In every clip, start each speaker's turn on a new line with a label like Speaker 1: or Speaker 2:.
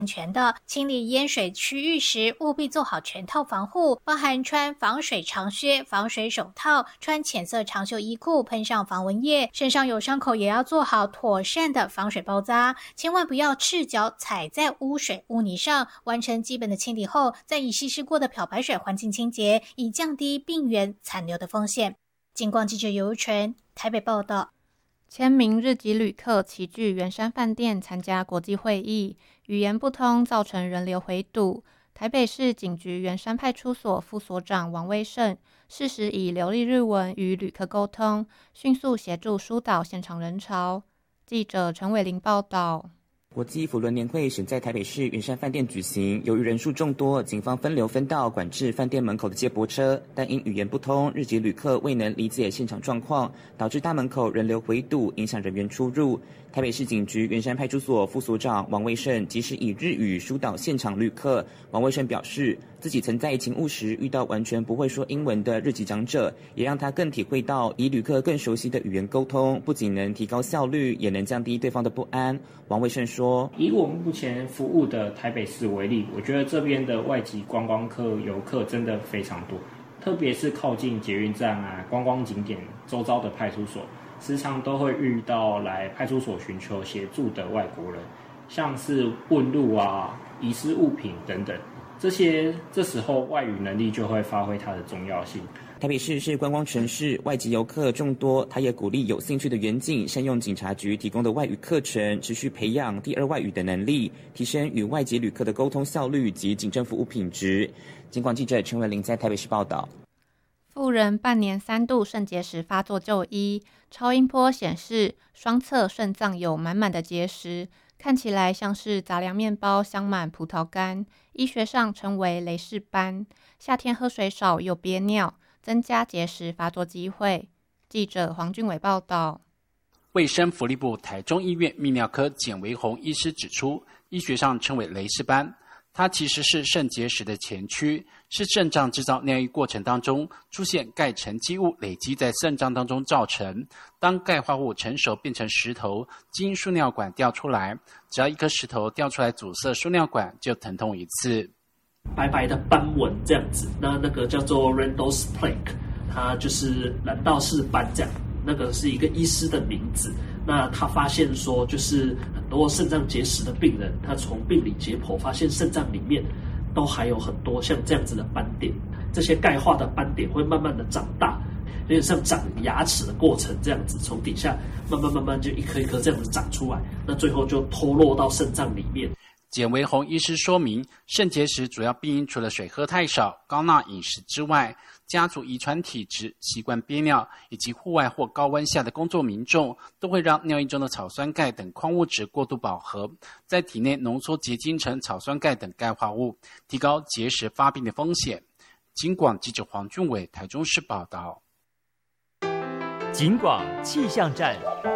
Speaker 1: 全的。清理淹水区域时，务必做好全套防护，包含穿防水长靴、防水手套，穿浅色长袖衣裤，喷上防蚊液，身上有伤口也要做好妥善的防水包扎，千万不要赤脚踩在污水污泥上。完成基本的清理后，再以稀释过的漂白水环境清洁，以降低病原残留的风险。警广记者尤纯台北报道。
Speaker 2: 千名日籍旅客齐聚圆山饭店参加国际会议，语言不通造成人流回堵。台北市警局圆山派出所副所长王威胜适时以流利日文与旅客沟通，迅速协助疏导现场人潮。记者陈伟玲报道。
Speaker 3: 国际扶轮年会选在台北市圆山饭店举行，由于人数众多，警方分流分道管制饭店门口的接驳车，但因语言不通，日籍旅客未能理解现场状况，导致大门口人流回堵，影响人员出入。台北市警局圆山派出所副所长王卫胜及时以日语疏导现场旅客。王卫胜表示，自己曾在勤务时遇到完全不会说英文的日籍长者，也让他更体会到以旅客更熟悉的语言沟通，不仅能提高效率，也能降低对方的不安。王卫胜说，
Speaker 4: 以我们目前服务的台北市为例，我觉得这边的外籍观光客游客真的非常多，特别是靠近捷运站啊、观光景点周遭的派出所，时常都会遇到来派出所寻求协助的外国人，像是问路啊、遗失物品等等，这时候外语能力就会发挥它的重要性。
Speaker 3: 台北市是观光城市，外籍游客众多，他也鼓励有兴趣的员警善用警察局提供的外语课程，持续培养第二外语的能力，提升与外籍旅客的沟通效率及警政服务品质。警广记者陈文玲在台北市报道。
Speaker 2: 妇人半年3度肾结石发作就医，超音波显示双侧肾脏有满满的结石，看起来像是杂粮面包镶满葡萄干，医学上称为雷氏斑。夏天喝水少又憋尿，增加结石发作机会。记者黄俊伟报道。
Speaker 5: 卫生福利部台中医院泌尿科简维宏医师指出，医学上称为雷氏斑，它其实是肾结石的前驱，是肾脏制造尿液过程当中出现钙沉积物累积在肾脏当中造成。当钙化物成熟变成石头，经输尿管掉出来，只要一颗石头掉出来阻塞输尿管，就疼痛一次。
Speaker 6: 白白的斑纹这样子，那个叫做 Randall's Plaque， 它就是蓝道氏斑这样，那个是一个医师的名字。那他发现说，就是很多肾脏结石的病人，他从病理解剖发现肾脏里面都还有很多像这样子的斑点，这些钙化的斑点会慢慢的长大，有点像长牙齿的过程这样子，从底下慢慢就一颗一颗这样子长出来，那最后就脱落到肾脏里面。
Speaker 5: 简维宏医师说明，肾结石主要病因除了水喝太少、高钠饮食之外，家族遗传体质、习惯憋尿以及户外或高温下的工作民众，都会让尿液中的草酸钙等矿物质过度饱和，在体内浓缩结晶成草酸钙等钙化物，提高结石发病的风险。警广记者黄俊伟台中市报道。
Speaker 7: 警广气象站。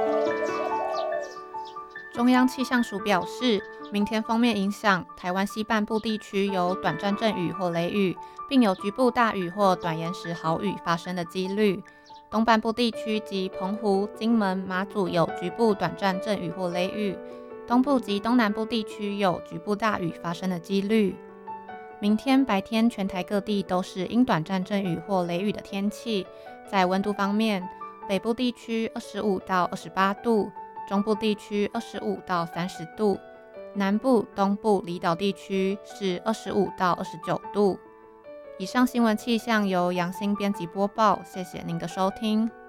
Speaker 2: 中央气象署表示，明天锋面影响台湾西半部地区有短暂阵雨或雷雨，并有局部大雨或短延时豪雨发生的几率。东半部地区及澎湖、金门、马祖有局部短暂阵雨或雷雨，东部及东南部地区有局部大雨发生的几率。明天白天全台各地都是因短暂阵雨或雷雨的天气。在温度方面，北部地区25到28度，中部地区25到30度，南部、东部离岛地区是25到29度。以上新闻气象由杨欣编辑播报，谢谢您的收听。